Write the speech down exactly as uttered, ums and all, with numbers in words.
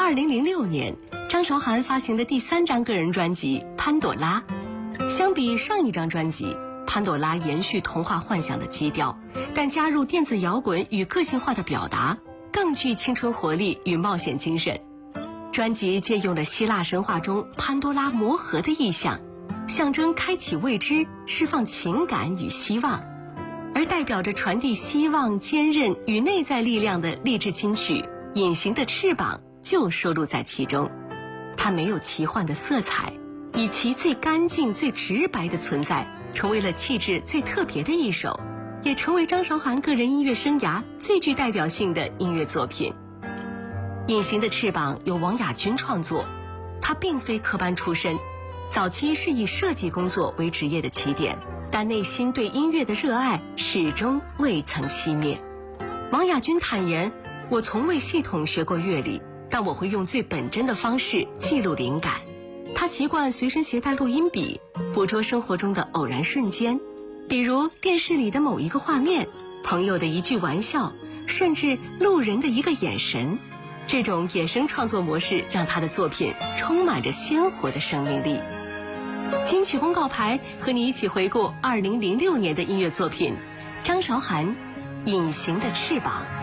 二零零六年，张韶涵发行的第三张个人专辑《潘朵拉》。相比上一张专辑，《潘朵拉》延续童话幻想的基调，但加入电子摇滚与个性化的表达，更具青春活力与冒险精神。专辑借用了希腊神话中潘多拉魔盒的意象，象征开启未知、释放情感与希望，而代表着传递希望、坚韧与内在力量的励志金曲《隐形的翅膀》就收录在其中。它没有奇幻的色彩，以其最干净、最直白的存在，成为了气质最特别的一首，也成为张韶涵个人音乐生涯最具代表性的音乐作品。隐形的翅膀由王雅君创作，他并非科班出身，早期是以设计工作为职业的起点，但内心对音乐的热爱始终未曾熄灭。王雅君坦言，我从未系统学过乐理，但我会用最本真的方式记录灵感。他习惯随身携带录音笔，捕捉生活中的偶然瞬间，比如电视里的某一个画面，朋友的一句玩笑，甚至路人的一个眼神。这种野生创作模式让他的作品充满着鲜活的生命力。金曲公告牌和你一起回顾二零零六年的音乐作品，张韶涵《隐形的翅膀》。